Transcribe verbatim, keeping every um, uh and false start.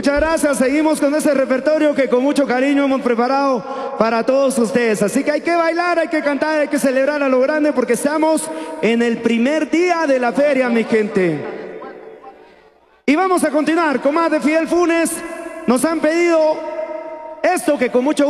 Muchas gracias, seguimos con ese repertorio que con mucho cariño hemos preparado para todos ustedes. Así que hay que bailar, hay que cantar, hay que celebrar a lo grande porque estamos en el primer día de la feria, mi gente. Y vamos a continuar con más de Fidel Funes. Nos han pedido esto que con mucho